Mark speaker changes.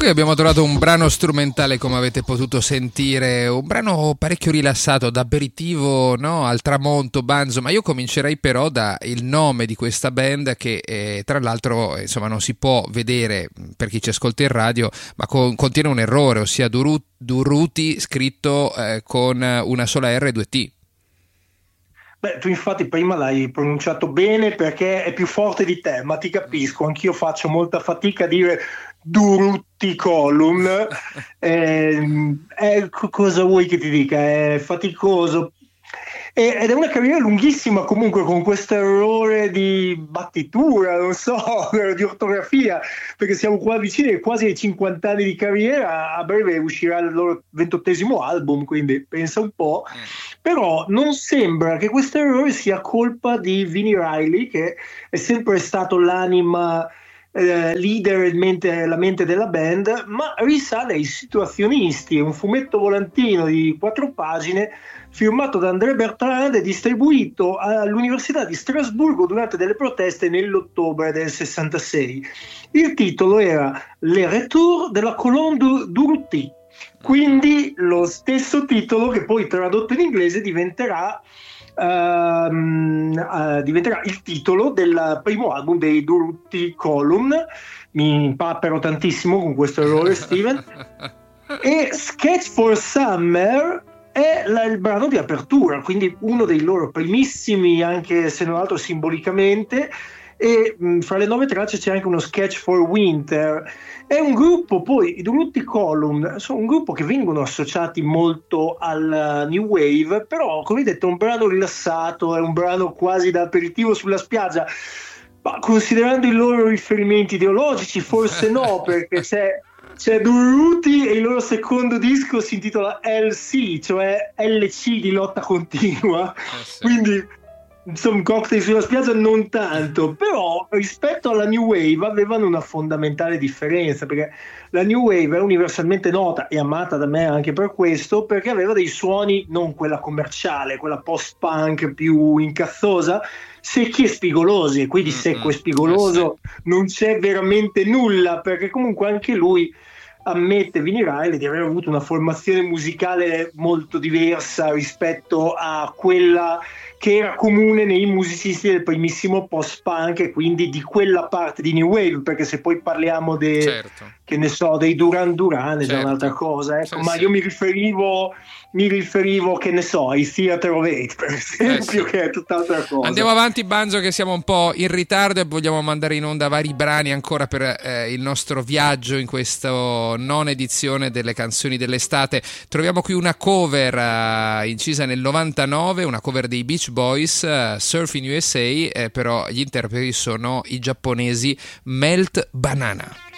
Speaker 1: Qui abbiamo trovato un brano strumentale, come avete potuto sentire, un brano parecchio rilassato, da aperitivo, no? Al tramonto, banzo, ma io comincerei però da il nome di questa band che tra l'altro insomma non si può vedere per chi ci ascolta in radio, ma contiene un errore, ossia Durutti scritto con una sola R e due T.
Speaker 2: Beh, tu infatti prima l'hai pronunciato bene perché è più forte di te, ma ti capisco, anch'io faccio molta fatica a dire Durutti Column. Cosa vuoi che ti dica? È faticoso. Ed è una carriera lunghissima comunque, con questo errore di battitura, non so, di ortografia, perché siamo qua vicini quasi ai 50 anni di carriera. A breve uscirà il loro 28° album, quindi pensa un po'. Però non sembra che questo errore sia colpa di Vini Riley, che è sempre stato l'anima leader e la mente della band, ma risale ai Situazionisti, un fumetto volantino di 4 pagine firmato da André Bertrand e distribuito all'Università di Strasburgo durante delle proteste nell'ottobre del 66. Il titolo era Le Retour de la Colonne Durutti, quindi lo stesso titolo che poi tradotto in inglese diventerà il titolo del primo album dei Durutti Column. Mi impappero tantissimo con questo errore, Steven. E Sketch for Summer è il brano di apertura, quindi uno dei loro primissimi, anche se non altro simbolicamente, e fra le 9 tracce c'è anche uno Sketch for Winter. È un gruppo, poi i Durutti Column sono un gruppo che vengono associati molto al New Wave, però come detto è un brano rilassato, è un brano quasi da aperitivo sulla spiaggia, ma considerando i loro riferimenti ideologici forse no, perché c'è Durutti e il loro secondo disco si intitola LC, cioè LC di lotta continua, quindi insomma un cocktail sulla spiaggia non tanto, però rispetto alla New Wave avevano una fondamentale differenza, perché la New Wave è universalmente nota e amata da me anche per questo, perché aveva dei suoni, non quella commerciale, quella post-punk più incazzosa, secchi e spigolosi, e qui di secco e spigoloso non c'è veramente nulla, perché comunque anche lui ammette, Vini Riley, di aver avuto una formazione musicale molto diversa rispetto a quella che era comune nei musicisti del primissimo post-punk e quindi di quella parte di New Wave, perché se poi parliamo che ne so, dei Duran Duran è già un'altra cosa, ecco. Ma io mi riferivo, che ne so, ai Theater of Hate, per esempio, che è tutt'altra cosa.
Speaker 1: Andiamo avanti, Banzo, che siamo un po' in ritardo e vogliamo mandare in onda vari brani ancora per il nostro viaggio in questa nona edizione delle canzoni dell'estate. Troviamo qui una cover incisa nel 99, una cover dei Beach Boys, Surfing USA, però gli interpreti sono i giapponesi Melt Banana.